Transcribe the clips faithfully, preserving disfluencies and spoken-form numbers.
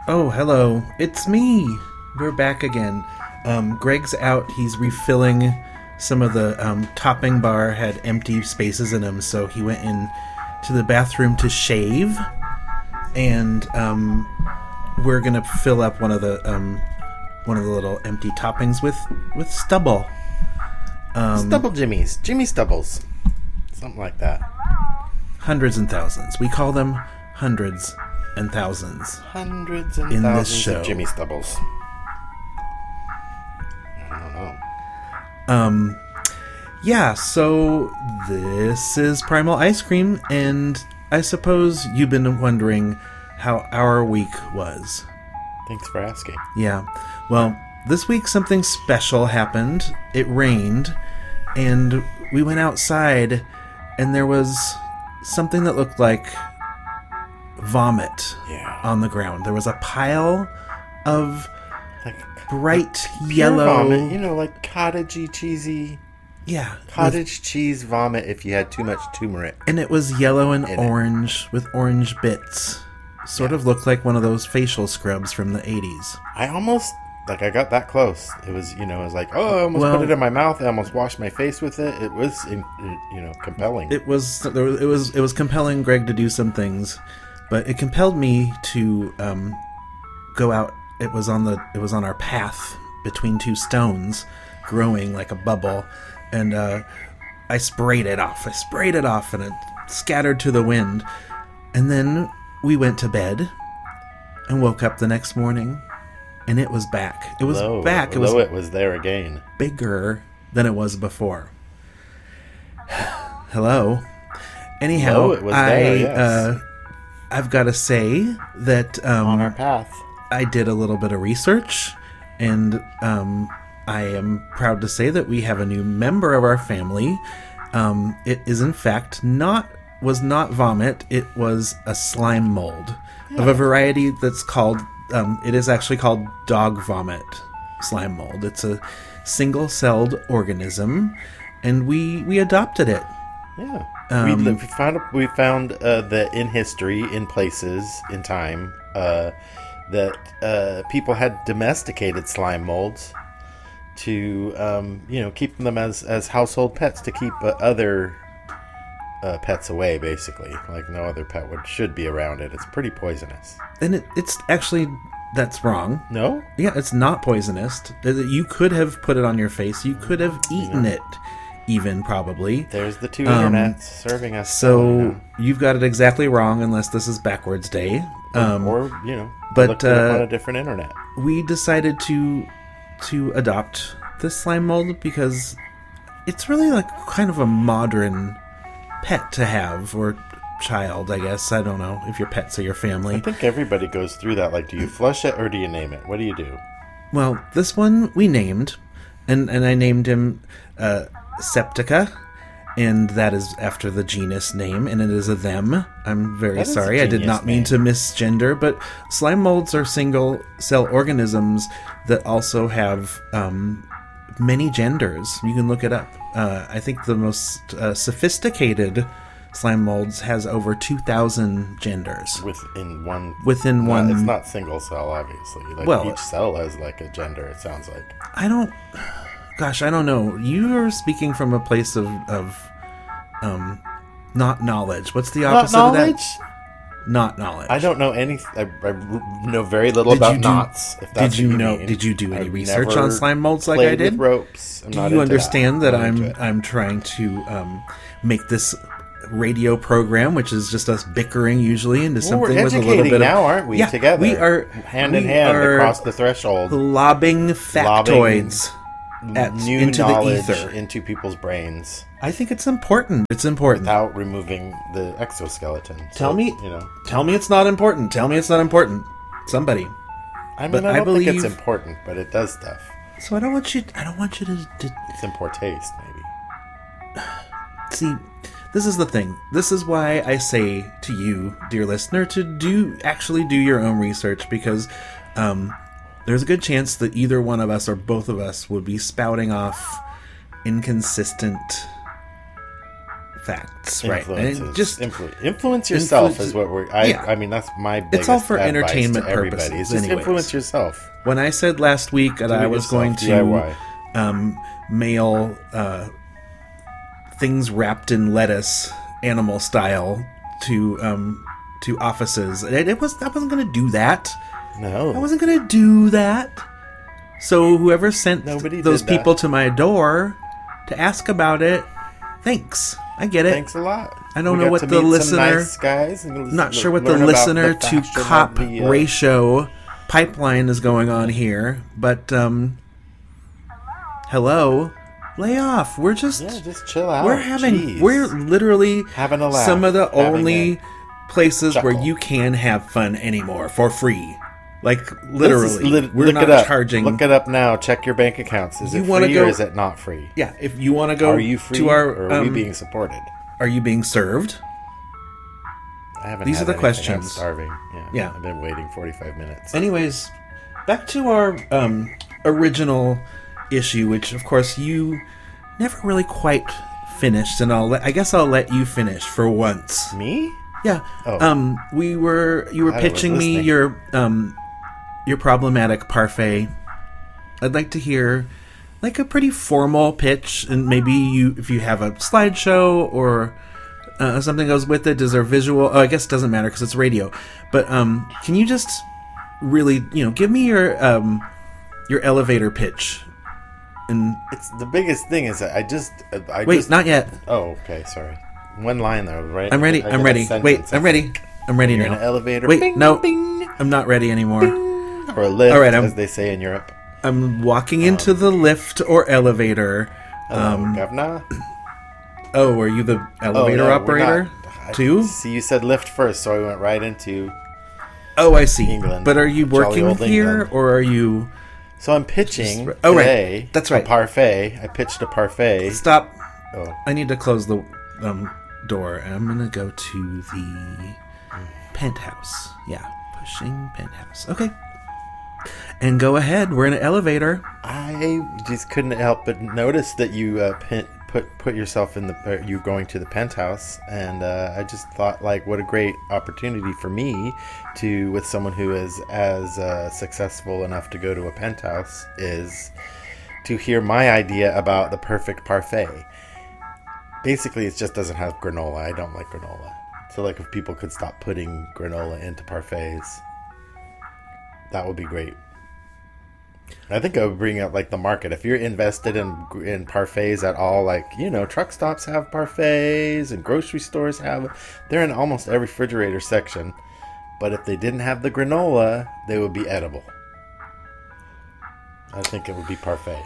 Oh, hello. It's me. We're back again. Um, Greg's out. He's refilling some of the um, topping bar had empty spaces in them, so he went in to the bathroom to shave. And um, we're gonna fill up one of the um, one of the little empty toppings with with stubble. Um, Stubble Jimmies, Jimmy Stubbles, something like that. Hundreds and thousands. We call them hundreds and thousands. Hundreds and In this thousands show. of Jimmy Stubbles. I don't know. Um, yeah, so this is Primal Ice Cream, and I suppose you've been wondering how our week was. Thanks for asking. Yeah, well, this week something special happened. It rained, and we went outside, and there was something that looked like vomit Yeah. on the ground. There was a pile of Like bright pure yellow... vomit, you know, like cottagey, cheesy, Yeah. cottage cheese vomit if you had too much turmeric. And it was yellow and In it. orange with orange bits. Sort of looked like one of those facial scrubs from the eighties. I almost, like, I got that close. It was, you know, it was like, oh, I almost Well- put it in my mouth. I almost washed my face with it. It was, in- you know, compelling. It was there was- it was it was compelling Greg to do some things, but it compelled me to um, go out. It was on the it was on our path between two stones, growing like a bubble, and uh, I sprayed it off. I sprayed it off, and it scattered to the wind. And then we went to bed, and woke up the next morning, and it was back. It was Lo, back. It was lo, it was there again. bigger than it was before. Hello. Anyhow, Lo, it was I there, yes. uh, I've got to say that um, On our path. I did a little bit of research, and um, I am proud to say that we have a new member of our family. Um, it is in fact not was not vomit. It was a slime mold of a variety that's called. Um, it is actually called dog vomit slime mold. It's a single-celled organism, and we we adopted it. Yeah. Um, we, li- we found we found uh, that in history, in places, in time, uh, that uh, people had domesticated slime molds to, um, you know, keep them as, as household pets to keep uh, other uh, pets away, basically. Like no other pet would should be around it. It's pretty poisonous. And it, it's actually that's wrong. No? Yeah, it's not poisonous. You could have put it on your face. You could have eaten it, even probably. There's the two Um, internets serving us. So you know. you've got it exactly wrong, unless this is backwards day. Um, or, you know, but, looked it up uh, on a different internet. we decided to to adopt this slime mold because it's really like kind of a modern pet to have, or child, I guess. I don't know if your pets are your I family. think everybody goes through that. Like, do you flush it or do you name it? What do you do? Well, this one we named, and, and I named him uh, Septica, and that is after the genus name, and it is a them. I'm very That is a sorry, I did genius not mean name. to misgender, but slime molds are single-cell organisms that also have um, many genders. You can look it up. Uh, I think the most uh, sophisticated slime molds has over two thousand genders Within one. within Well, one. it's not single cell, obviously. Like Well- each cell has like a gender. It sounds like. I don't. Gosh, I don't know. You are speaking from a place of of um, not knowledge. What's the Not opposite knowledge. of that? Not knowledge. I don't know any. I, I r- know very little Did about you do- knots. If that's Did you what know? mean. Did you do any I've research never on slime molds like played I did? With ropes. I'm Do not you into understand that, that, I'm I'm into it. I'm trying to um, make this radio program, which is just us bickering usually, into Well, something we're with a little educating bit now, of aren't we? Yeah, Together, we are hand in we hand are across the threshold. lobbing factoids at, New into the knowledge ether. into people's brains I think it's important. It's important. without removing the exoskeleton. Tell So, me, you know. Tell me it's not important. Tell me it's not important. Somebody. I mean, but I I don't believe- think it's important, but it does stuff. So I don't want you. I don't want you to, to It's in poor taste, maybe. see. This is the thing. This is why I say to you, dear listener, to do actually do your own research, because um, there's a good chance that either one of us or both of us would be spouting off inconsistent facts, right? Influences. And just Influ- influence yourself influence- is what we're. I, yeah. I mean, that's my biggest It's all for advice entertainment to everybody. purposes It's just anyways. influence yourself. when I said last week that Do I it was yourself, going D I Y. to um, mail uh, things wrapped in lettuce, animal style, to um, to offices, it, it was I wasn't going to do that. No, I wasn't going to do that. So whoever sent Nobody those did that. people to my door to ask about it, thanks. I get it. Thanks a lot. I don't We know got what to the meet some listener- nice guys and Not l- sure what the learn about listener the to fashion of cop the, uh, ratio pipeline is going on here, but um, hello, lay off. We're just Yeah, just chill out. we're having Jeez. we're literally Having a laugh, some of the having only a places where chuckle. you can have fun anymore for free. Like This is literally, lit- we're look not it up. charging. Look it up now. Check your bank accounts. Is You it wanna free go- or is it not free? Yeah, if you want to go Are you free to our, or are we um, being supported? are you being served? I haven't. these had are the anything. questions. I'm starving. Yeah, Yeah. I've been waiting forty-five minutes. Anyways, back to our um, original issue, which of course you never really quite finished, and I'll let, I guess I'll let you finish for once. Me? Yeah. Oh. Um, we were you were I was pitching me listening. your um your problematic parfait. I'd like to hear like a pretty formal pitch, and maybe you if you have a slideshow or uh, something goes with it. Is there visual? Oh, I guess it doesn't matter because it's radio. But um, can you just really you know give me your um your elevator pitch? And It's the biggest thing is that I just I wait, just, not yet. Oh, okay, sorry. One line though, right? I'm ready. I I'm got a ready. sentence. Wait, I'm ready. I'm ready You're now. in an elevator. Wait, bing, no, bing, I'm not ready anymore. bing, or a lift, All right, I'm- as they say in Europe. I'm walking into the lift or elevator. Hello, Um, governor. oh, are you the Oh, elevator no, we're operator not- I- too? See, you said lift first, so I went right into. Oh, I see. England. But are you Jolly working old here England. or are you? So I'm pitching Just- oh, right. today. That's right. A parfait. I pitched a parfait. Stop. Oh, I need to close the um, door. I'm gonna go to the penthouse. Yeah, pushing penthouse. Okay. And go ahead. We're in an elevator. I just couldn't help but notice that you uh, pin, put put yourself in the uh, you going to the penthouse, and uh, I just thought like what a great opportunity for me to with someone who is as uh, successful enough to go to a penthouse is to hear my idea about the perfect parfait. Basically, it just doesn't have granola. I don't like granola. So like if people could stop putting granola into parfaits, that would be great. I think I would bring up like the market. If you're invested in in parfaits at all, like you know, truck stops have parfaits and grocery stores have. They're in almost every refrigerator section. But if they didn't have the granola, they would be edible. I think it would be parfait.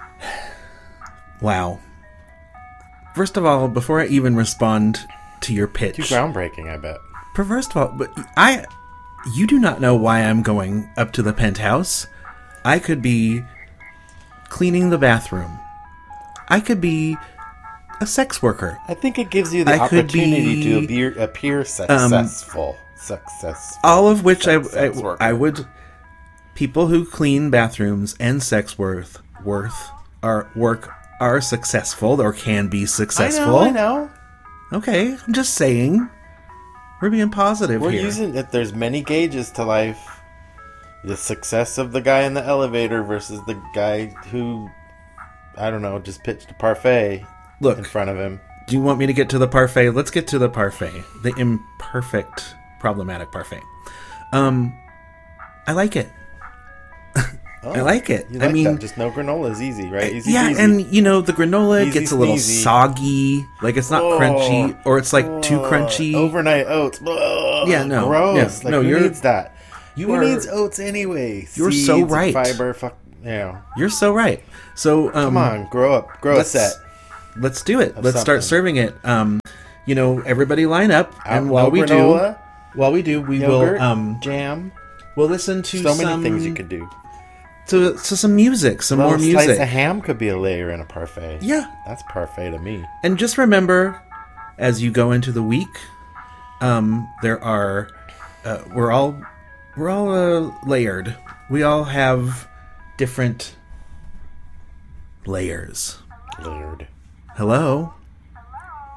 Wow. First of all, before I even respond to your pitch, Too groundbreaking, I bet. First of all, but I, you do not know why I'm going up to the penthouse. I could be cleaning the bathroom. I could be a sex worker. I think it gives you the I could opportunity to be, appear, appear successful. successful. All of which I, Sex- sex I, worker. I would. People who clean bathrooms and sex worth worth are work are successful or can be successful. I know, I know. Okay, I'm just saying. We're being positive We're here. using that. There's many gauges to life. The success of the guy in the elevator versus the guy who, I don't know, just pitched a parfait Look, in front of him. do you want me to get to the parfait? Let's get to the parfait. The imperfect, problematic parfait. Um, I like it. Oh, I like it. You I like mean, that. Just no granola is easy, right? Easy, yeah, peasy. and you know the granola Easy gets a little sneezy. soggy, like it's not Oh, crunchy, or it's like too oh, crunchy. Overnight oats. Ugh, Yeah, no, gross. yeah, like no, who you're- needs that? you who are- needs oats anyway? You're Seeds so and right. Fiber. Fuck. Yeah. You're so right. So um, Come on, grow up. Grow a let's set. let's do it. Let's start something. serving it. Um, you know, everybody line up, Out- and while no we granola, do, while we do, we yogurt, will um, jam. we'll listen to So some many things you could do. to, to some music, some A more little slice music. of ham could be a layer in a parfait. Yeah. That's parfait to me. And just remember, as you go into the week, um, there are uh, we're all we're all uh, layered. We all have different layers. Layered. Hello.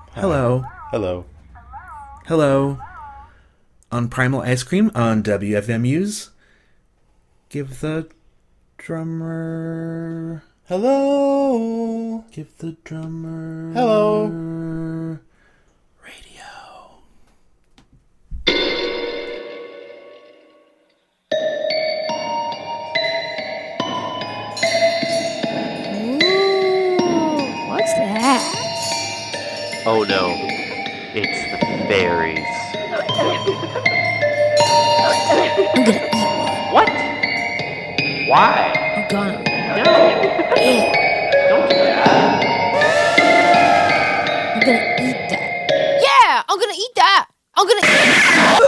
Hello. Hello. Hello. On Primal Ice Cream on W F M U's Give the Drummer... Hello. Give the Drummer... Hello. Radio. Ooh, what's that? Oh no, it's the fairies. I'm gonna eat one. What? Why? I'm gonna. No, Yeah, don't do that. I'm gonna eat that. Yeah, I'm gonna eat that. I'm gonna.